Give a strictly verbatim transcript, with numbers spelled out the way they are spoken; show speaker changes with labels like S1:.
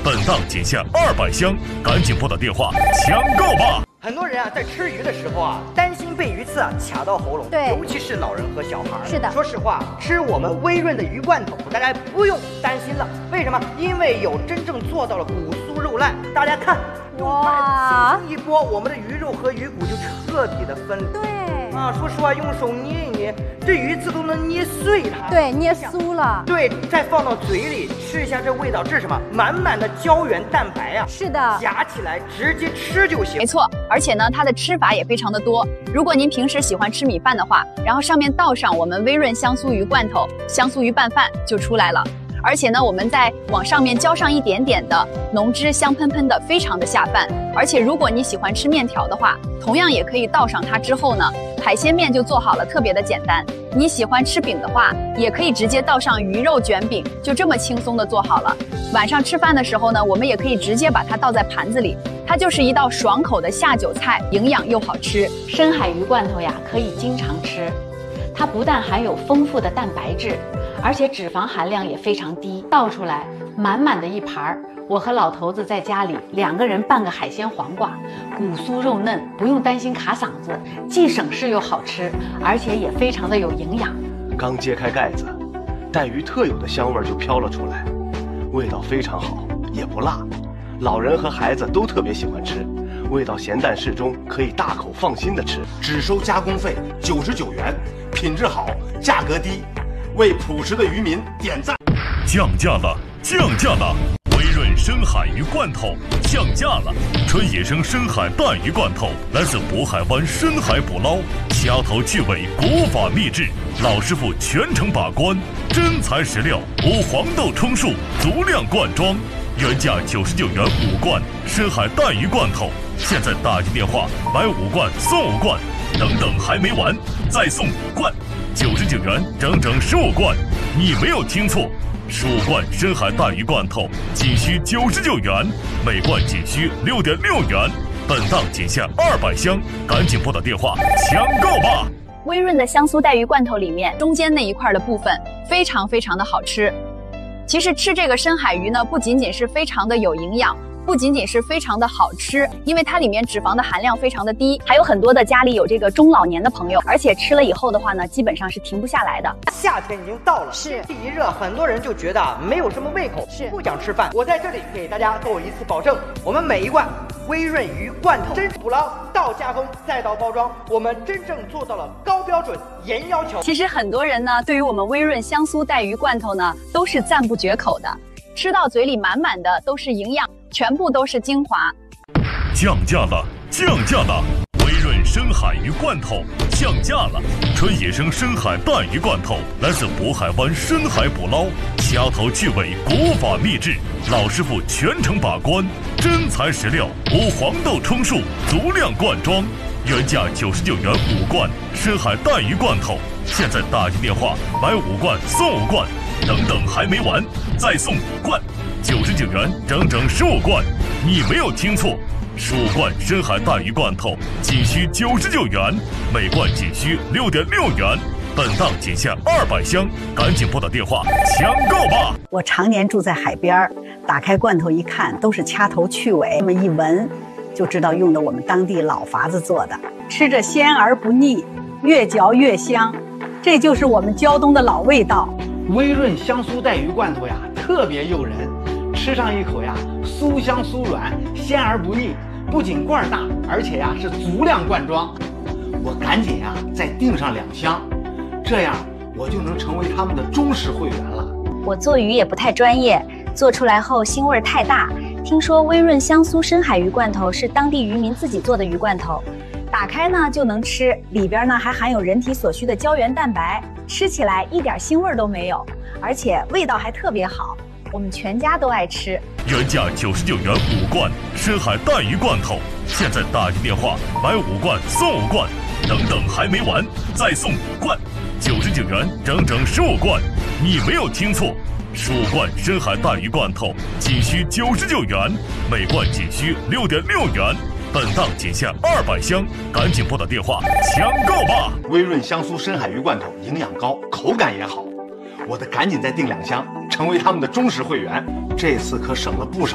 S1: 本档仅限二百箱，赶紧拨打电话抢购吧！
S2: 很多人啊，在吃鱼的时候啊，担心被鱼刺啊卡到喉咙，
S3: 对，
S2: 尤其是老人和小孩。
S3: 是的，
S2: 说实话，吃我们微润的鱼罐头，大家不用担心了。为什么？因为有真正做到了骨酥肉烂。大家看，用筷子轻轻一拨，我们的鱼肉和鱼骨就彻底的分离。
S3: 对。
S2: 啊，说实话，用手捏一捏，这鱼刺都能捏碎它。
S3: 对，捏酥了。
S2: 对，再放到嘴里吃一下，这味道，这是什么？满满的胶原蛋白呀、啊！
S3: 是的，
S2: 夹起来直接吃就行。
S4: 没错，而且呢，它的吃法也非常的多。如果您平时喜欢吃米饭的话，然后上面倒上我们微润香酥鱼罐头、香酥鱼拌饭就出来了。而且呢，我们再往上面浇上一点点的浓汁，香喷喷的，非常的下饭。而且如果你喜欢吃面条的话，同样也可以倒上它之后呢，海鲜面就做好了，特别的简单。你喜欢吃饼的话，也可以直接倒上鱼肉卷饼，就这么轻松的做好了。晚上吃饭的时候呢，我们也可以直接把它倒在盘子里，它就是一道爽口的下酒菜，营养又好吃。
S5: 深海鱼罐头呀，可以经常吃。它不但含有丰富的蛋白质，而且脂肪含量也非常低。倒出来满满的一盘，我和老头子在家里两个人拌个海鲜黄瓜，骨酥肉嫩，不用担心卡嗓子，既省事又好吃，而且也非常的有营养。
S6: 刚揭开盖子，带鱼特有的香味就飘了出来，味道非常好，也不辣，老人和孩子都特别喜欢吃，味道咸淡适中，可以大口放心的吃。
S7: 只收加工费九十九元，品质好，价格低，为朴实的渔民点赞。
S1: 降价了，降价了！微润深海鱼罐头降价了，纯野生深海淡鱼罐头来自渤海湾深海捕捞，掐头去尾，国法秘制，老师傅全程把关，真材实料，无黄豆充数，足量灌装，原价九十九元五罐深海淡鱼罐头，现在打进电话买五罐送五罐，等等还没完，再送五罐，九十九元整整十五罐，你没有听错。十五罐深海淡鱼罐头仅需九十九元，每罐仅需六点六元。本档仅限二百箱，赶紧拨打电话抢购吧！
S4: 微润的香酥带鱼罐头里面中间那一块的部分非常非常的好吃。其实吃这个深海鱼呢，不仅仅是非常的有营养，不仅仅是非常的好吃，因为它里面脂肪的含量非常的低，还有很多的家里有这个中老年的朋友，而且吃了以后的话呢，基本上是停不下来的。
S2: 夏天已经到了，
S3: 是
S2: 天气一热，很多人就觉得没有什么胃口，
S3: 是
S2: 不想吃饭。我在这里给大家做一次保证，我们每一罐微润鱼罐头真捕捞到加工再到包装，我们真正做到了高标准、严要求。
S4: 其实很多人呢，对于我们微润香酥带鱼罐头呢，都是赞不绝口的，吃到嘴里满满的都是营养，全部都是精华。
S1: 降价了，降价了！微润深海鱼罐头降价了，纯野生深海淡鱼罐头来自渤海湾深海捕捞，掐头去尾，国法秘制，老师傅全程把关，真材实料，无黄豆充数，足量灌装，原价九十九元五罐深海淡鱼罐头，现在打进电话买五罐送五罐，等等还没完，再送五罐，九十九元整整十五罐，你没有听错。十五罐深海淡鱼罐头仅需九十九元，每罐仅需六点六元。本档仅限二百箱，赶紧拨打电话抢购吧！
S8: 我常年住在海边，打开罐头一看，都是掐头去尾，那么一闻就知道用的我们当地老法子做的，吃着鲜而不腻，越嚼越香，这就是我们胶东的老味道。
S9: 微润香酥带鱼罐头呀，特别诱人，吃上一口呀，酥香酥软，鲜而不腻。不仅罐大，而且呀是足量灌装。我赶紧呀再订上两箱，这样我就能成为他们的忠实会员了。
S10: 我做鱼也不太专业，做出来后腥味太大。听说微润香酥深海鱼罐头是当地渔民自己做的鱼罐头，打开呢就能吃，里边呢还含有人体所需的胶原蛋白，吃起来一点腥味都没有，而且味道还特别好，我们全家都爱吃。
S1: 原价九十九元五罐深海淡鱼罐头，现在打进电话买五罐送五罐，等等还没完，再送五罐，九十九元整整十五罐，你没有听错。十五罐深海淡鱼罐头仅需九十九元，每罐仅需六点六元。本档仅限二百箱，赶紧拨打电话抢购吧！
S7: 微润香酥深海鱼罐头营养高，口感也好，我得赶紧再订两箱，成为他们的忠实会员。这次可省了不少。